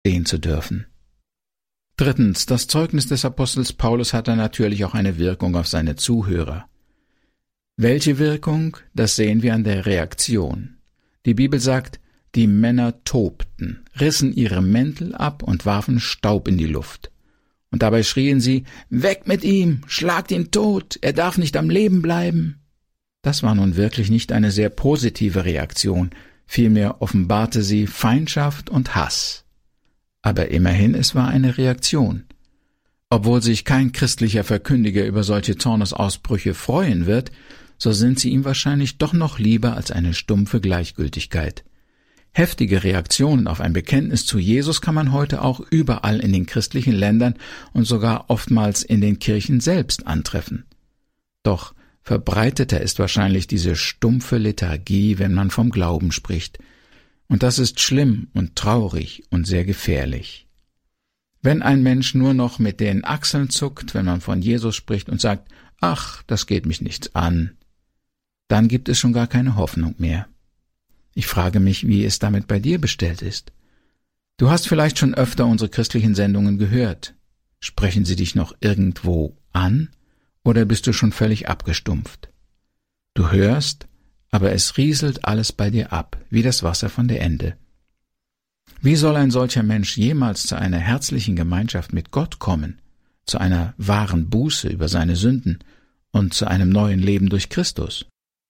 sehen zu dürfen. Drittens, das Zeugnis des Apostels Paulus hatte natürlich auch eine Wirkung auf seine Zuhörer. Welche Wirkung? Das sehen wir an der Reaktion. Die Bibel sagt, die Männer tobten, rissen ihre Mäntel ab und warfen Staub in die Luft. Und dabei schrien sie, »Weg mit ihm, schlagt ihn tot, er darf nicht am Leben bleiben!« Das war nun wirklich nicht eine sehr positive Reaktion, vielmehr offenbarte sie Feindschaft und Hass. Aber immerhin, es war eine Reaktion. Obwohl sich kein christlicher Verkündiger über solche Zornesausbrüche freuen wird, so sind sie ihm wahrscheinlich doch noch lieber als eine stumpfe Gleichgültigkeit. Heftige Reaktionen auf ein Bekenntnis zu Jesus kann man heute auch überall in den christlichen Ländern und sogar oftmals in den Kirchen selbst antreffen. Doch verbreiteter ist wahrscheinlich diese stumpfe Lethargie, wenn man vom Glauben spricht. Und das ist schlimm und traurig und sehr gefährlich. Wenn ein Mensch nur noch mit den Achseln zuckt, wenn man von Jesus spricht und sagt, »Ach, das geht mich nichts an«, dann gibt es schon gar keine Hoffnung mehr. Ich frage mich, wie es damit bei dir bestellt ist. Du hast vielleicht schon öfter unsere christlichen Sendungen gehört. Sprechen sie dich noch irgendwo an, oder bist du schon völlig abgestumpft? Du hörst, aber es rieselt alles bei dir ab, wie das Wasser von der Ende. Wie soll ein solcher Mensch jemals zu einer herzlichen Gemeinschaft mit Gott kommen, zu einer wahren Buße über seine Sünden und zu einem neuen Leben durch Christus?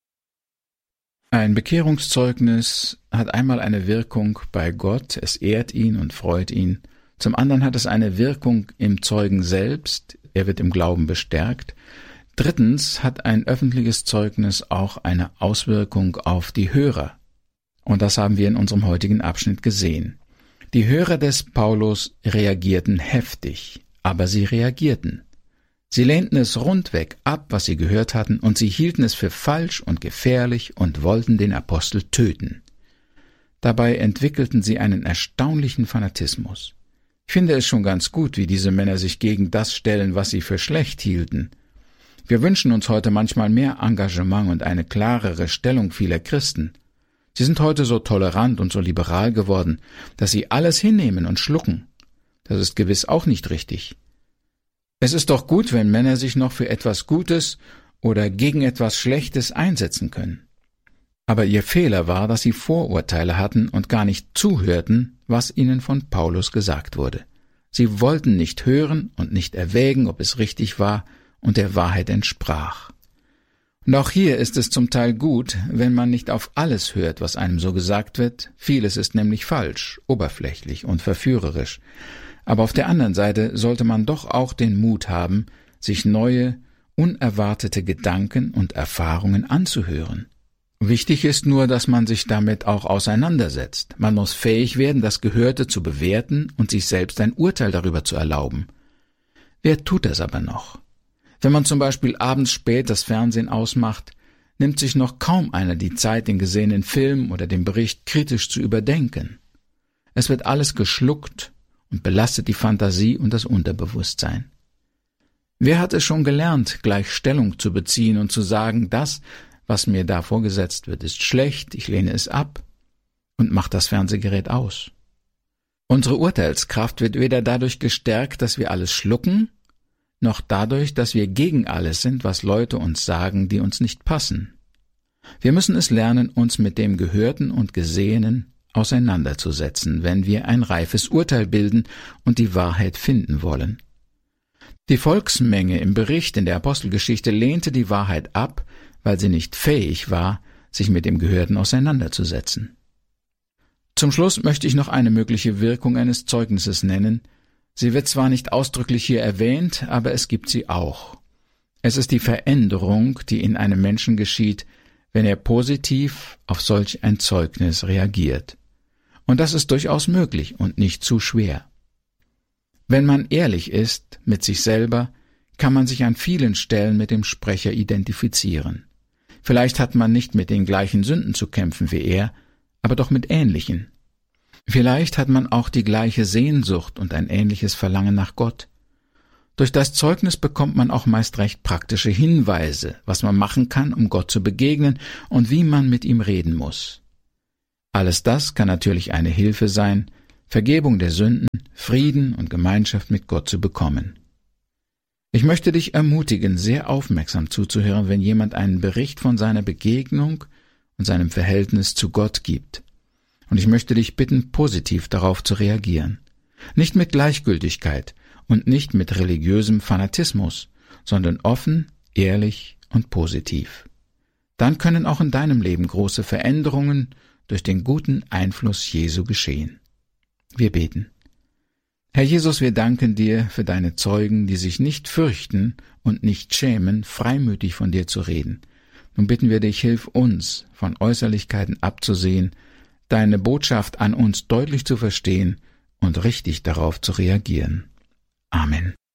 Ein Bekehrungszeugnis hat einmal eine Wirkung bei Gott, es ehrt ihn und freut ihn. Zum anderen hat es eine Wirkung im Zeugen selbst, er wird im Glauben bestärkt. Drittens hat ein öffentliches Zeugnis auch eine Auswirkung auf die Hörer. Und das haben wir in unserem heutigen Abschnitt gesehen. Die Hörer des Paulus reagierten heftig, aber sie reagierten. Sie lehnten es rundweg ab, was sie gehört hatten, und sie hielten es für falsch und gefährlich und wollten den Apostel töten. Dabei entwickelten sie einen erstaunlichen Fanatismus. Ich finde es schon ganz gut, wie diese Männer sich gegen das stellen, was sie für schlecht hielten. Wir wünschen uns heute manchmal mehr Engagement und eine klarere Stellung vieler Christen. Sie sind heute so tolerant und so liberal geworden, dass sie alles hinnehmen und schlucken. Das ist gewiss auch nicht richtig. Es ist doch gut, wenn Männer sich noch für etwas Gutes oder gegen etwas Schlechtes einsetzen können. Aber ihr Fehler war, dass sie Vorurteile hatten und gar nicht zuhörten, was ihnen von Paulus gesagt wurde. Sie wollten nicht hören und nicht erwägen, ob es richtig war und der Wahrheit entsprach. Und auch hier ist es zum Teil gut, wenn man nicht auf alles hört, was einem so gesagt wird. Vieles ist nämlich falsch, oberflächlich und verführerisch. Aber auf der anderen Seite sollte man doch auch den Mut haben, sich neue, unerwartete Gedanken und Erfahrungen anzuhören. Wichtig ist nur, dass man sich damit auch auseinandersetzt. Man muss fähig werden, das Gehörte zu bewerten und sich selbst ein Urteil darüber zu erlauben. Wer tut das aber noch? Wenn man zum Beispiel abends spät das Fernsehen ausmacht, nimmt sich noch kaum einer die Zeit, den gesehenen Film oder den Bericht kritisch zu überdenken. Es wird alles geschluckt und belastet die Fantasie und das Unterbewusstsein. Wer hat es schon gelernt, gleich Stellung zu beziehen und zu sagen, das, was mir da vorgesetzt wird, ist schlecht, ich lehne es ab und macht das Fernsehgerät aus? Unsere Urteilskraft wird weder dadurch gestärkt, dass wir alles schlucken, noch dadurch, dass wir gegen alles sind, was Leute uns sagen, die uns nicht passen. Wir müssen es lernen, uns mit dem Gehörten und Gesehenen auseinanderzusetzen, wenn wir ein reifes Urteil bilden und die Wahrheit finden wollen. Die Volksmenge im Bericht in der Apostelgeschichte lehnte die Wahrheit ab, weil sie nicht fähig war, sich mit dem Gehörten auseinanderzusetzen. Zum Schluss möchte ich noch eine mögliche Wirkung eines Zeugnisses nennen. Sie wird zwar nicht ausdrücklich hier erwähnt, aber es gibt sie auch. Es ist die Veränderung, die in einem Menschen geschieht, wenn er positiv auf solch ein Zeugnis reagiert. Und das ist durchaus möglich und nicht zu schwer. Wenn man ehrlich ist mit sich selber, kann man sich an vielen Stellen mit dem Sprecher identifizieren. Vielleicht hat man nicht mit den gleichen Sünden zu kämpfen wie er, aber doch mit ähnlichen. Vielleicht hat man auch die gleiche Sehnsucht und ein ähnliches Verlangen nach Gott. Durch das Zeugnis bekommt man auch meist recht praktische Hinweise, was man machen kann, um Gott zu begegnen und wie man mit ihm reden muss. Alles das kann natürlich eine Hilfe sein, Vergebung der Sünden, Frieden und Gemeinschaft mit Gott zu bekommen. Ich möchte dich ermutigen, sehr aufmerksam zuzuhören, wenn jemand einen Bericht von seiner Begegnung und seinem Verhältnis zu Gott gibt. Und ich möchte dich bitten, positiv darauf zu reagieren. Nicht mit Gleichgültigkeit und nicht mit religiösem Fanatismus, sondern offen, ehrlich und positiv. Dann können auch in deinem Leben große Veränderungen durch den guten Einfluss Jesu geschehen. Wir beten. Herr Jesus, wir danken dir für deine Zeugen, die sich nicht fürchten und nicht schämen, freimütig von dir zu reden. Nun bitten wir dich, hilf uns, von Äußerlichkeiten abzusehen, deine Botschaft an uns deutlich zu verstehen und richtig darauf zu reagieren. Amen.